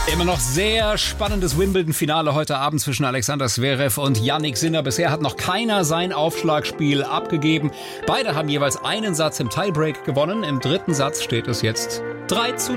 Immer noch sehr spannendes Wimbledon-Finale heute Abend zwischen Alexander Zverev und Jannik Sinner. Bisher hat noch keiner sein Aufschlagspiel abgegeben. Beide haben jeweils einen Satz im Tiebreak gewonnen. Im dritten Satz steht es jetzt 3:3.